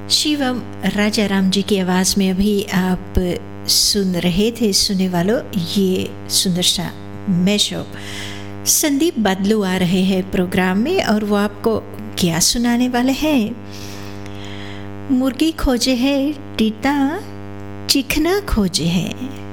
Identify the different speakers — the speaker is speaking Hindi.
Speaker 1: शिवम राजाराम जी की आवाज़ में अभी आप सुन रहे थे सुनने वालों ये सुंदर सा मैशअप। संदीप बदलू आ रहे हैं प्रोग्राम में और वो आपको क्या सुनाने वाले हैं। मुर्गी खोजे है टीता चिकना खोजे है।